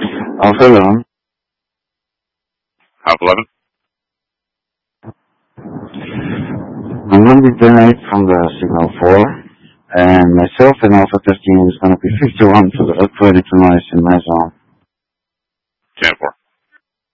Alpha 11. Alpha 11. I'm going to be terminated from the signal 4, and myself and Alpha 13 is going to be 51 for the liquidity noise in my zone. 10-4.